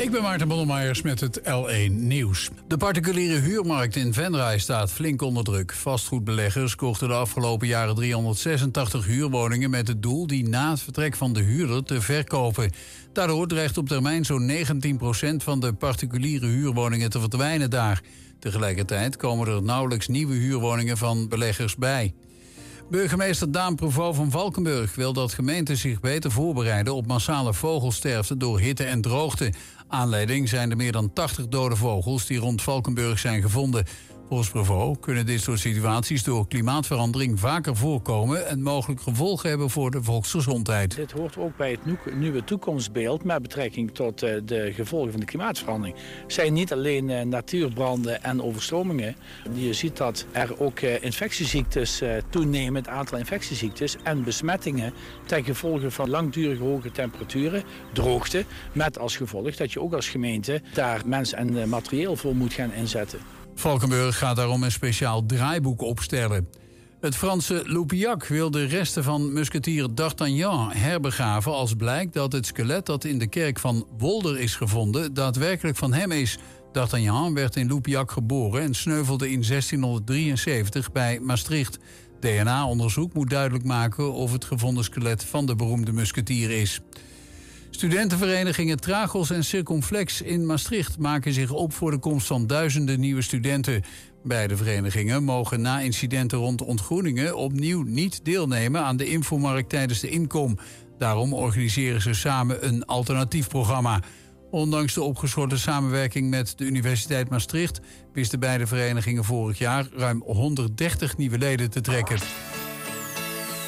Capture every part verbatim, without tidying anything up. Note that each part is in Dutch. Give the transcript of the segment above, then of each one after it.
Ik ben Maarten Bonnemeyers met het L één Nieuws. De particuliere huurmarkt in Venray staat flink onder druk. Vastgoedbeleggers kochten de afgelopen jaren driehonderdzesentachtig huurwoningen met het doel die na het vertrek van de huurder te verkopen. Daardoor dreigt op termijn zo'n negentien procent van de particuliere huurwoningen te verdwijnen daar. Tegelijkertijd komen er nauwelijks nieuwe huurwoningen van beleggers bij. Burgemeester Daan Prevost van Valkenburg wil dat gemeenten zich beter voorbereiden op massale vogelsterfte door hitte en droogte. Aanleiding zijn de meer dan tachtig dode vogels die rond Valkenburg zijn gevonden. Volgens Prevost kunnen dit soort situaties door klimaatverandering vaker voorkomen en mogelijk gevolgen hebben voor de volksgezondheid. Dit hoort ook bij het nieuwe toekomstbeeld met betrekking tot de gevolgen van de klimaatverandering. Het zijn niet alleen natuurbranden en overstromingen. Je ziet dat er ook infectieziektes toenemen, het aantal infectieziektes en besmettingen ten gevolge van langdurige hoge temperaturen, droogte, met als gevolg dat je ook als gemeente daar mens en materieel voor moet gaan inzetten. Valkenburg gaat daarom een speciaal draaiboek opstellen. Het Franse Loupiac wil de resten van musketier D'Artagnan herbegraven als blijkt dat het skelet dat in de kerk van Wolder is gevonden daadwerkelijk van hem is. D'Artagnan werd in Loupiac geboren en sneuvelde in zestienhonderddrieënzeventig bij Maastricht. D N A-onderzoek moet duidelijk maken of het gevonden skelet van de beroemde musketier is. Studentenverenigingen Tragos en Circumflex in Maastricht maken zich op voor de komst van duizenden nieuwe studenten. Beide verenigingen mogen na incidenten rond ontgroeningen opnieuw niet deelnemen aan de infomarkt tijdens de inkom. Daarom organiseren ze samen een alternatief programma. Ondanks de opgeschorte samenwerking met de Universiteit Maastricht wisten beide verenigingen vorig jaar ruim honderddertig nieuwe leden te trekken.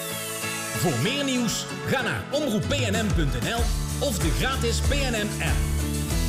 Voor meer nieuws ga naar omroep p n m punt n l of de gratis P N M app.